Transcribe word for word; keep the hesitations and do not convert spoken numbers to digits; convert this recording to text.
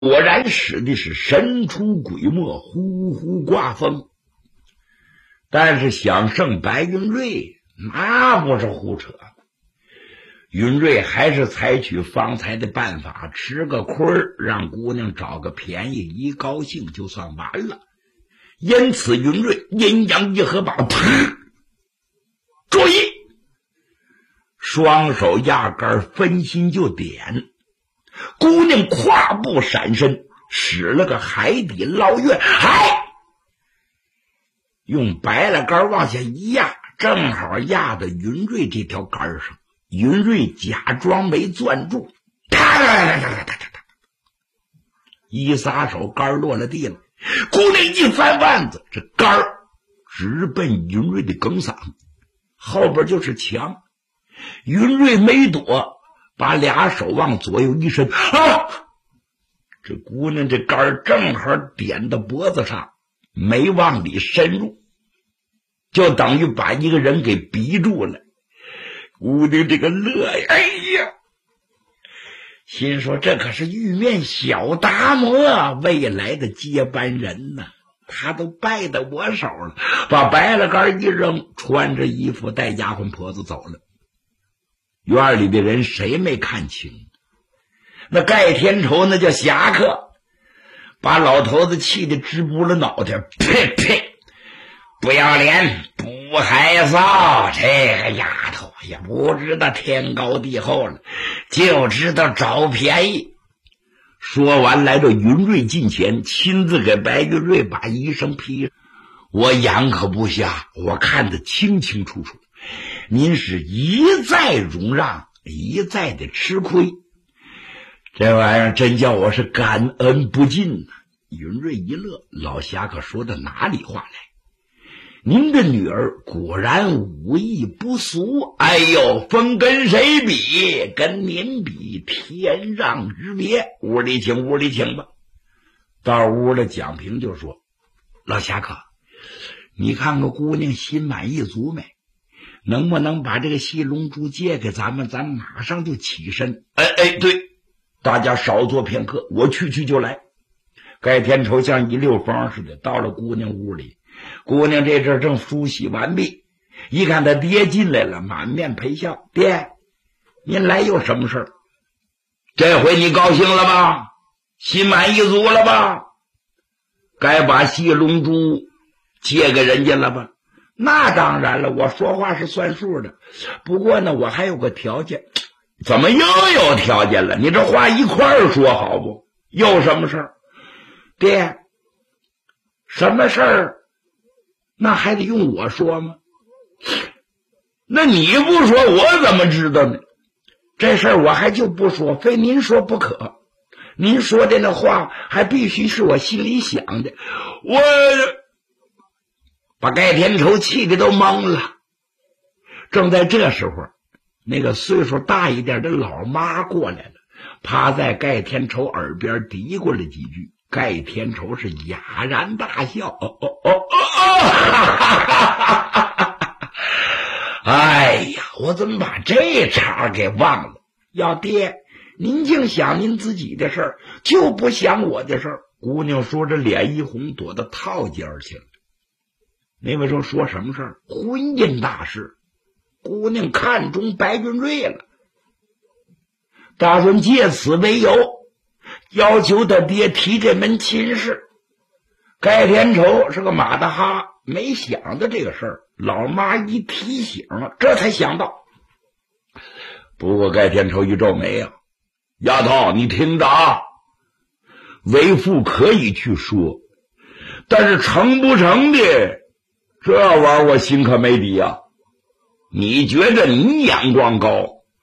果然使的是神出鬼没，呼呼刮风。但是想胜白云瑞，那不是胡扯。云瑞还是采取方才的办法，吃个亏儿，让姑娘找个便宜，一高兴就算完了。因此云瑞阴阳一合把，噗！注意！双手压杆分心就点，姑娘跨步闪身，使了个海底捞月，哎，用白了杆往下一压，正好压到云瑞这条杆上。云瑞假装没攥住，啪啪啪啪啪啪，一撒手，杆落了地了。姑娘一翻腕子，这杆直奔云瑞的梗嗓，后边就是墙。云瑞没躲，把俩手往左右一伸，啊！这姑娘这杆正好点到脖子上，没往里深入，就等于把一个人给逼住了。姑娘这个乐呀，哎呀，心说这可是玉面小达摩未来的接班人呢，他都拜到我手了。把白了杆一扔，穿着衣服带丫鬟婆子走了。院里的人谁没看清？那盖天仇那叫侠客，把老头子气得直拨了脑袋，呸呸，不要脸，不害臊，这个丫头也不知道天高地厚了，就知道找便宜。说完来到云瑞近前，亲自给白云瑞把衣裳披上。我眼可不瞎，我看得清清楚楚，您是一再容让，一再的吃亏，这玩意儿真叫我是感恩不尽呐。云瑞一乐，老侠可说的哪里话来？您的女儿果然武艺不俗，哎呦，风跟谁比？跟您比天壤之别。屋里请，屋里请吧。到屋了，蒋平就说：“老侠客，你看个姑娘心满意足没？能不能把这个细龙珠借给咱们？咱马上就起身。”哎哎，对，大家少坐片刻，我去去就来。盖天仇像一溜风似的到了姑娘屋里。姑娘这阵正梳洗完毕，一看他爹进来了，满面陪笑：“爹，您来有什么事儿？这回你高兴了吧？心满意足了吧？该把细龙珠借给人家了吧？”“那当然了，我说话是算数的。不过呢，我还有个条件。”“怎么又有条件了？你这话一块儿说好不？有什么事儿？”“爹，什么事儿？那还得用我说吗？那你不说我怎么知道呢？这事儿我还就不说，非您说不可。您说的那话还必须是我心里想的。”我把盖天仇气的都懵了。正在这时候，那个岁数大一点的老妈过来了，趴在盖天仇耳边嘀咕了几句。盖天仇是哑然大笑，哦哦哦哦哦！哎呀，我怎么把这茬给忘了？要爹，您净想您自己的事儿，就不想我的事儿。姑娘说着脸一红，躲到套间去了。那位说说什么事儿？婚姻大事。姑娘看中白云瑞了，打算借此为由要求他爹提这门亲事。盖天仇是个马大哈，没想到这个事儿，老妈一提醒了，这才想到。不过盖天仇一皱眉啊：“丫头，你听着啊，为父可以去说，但是成不成的，这玩意儿我心可没底啊。你觉着你眼光高，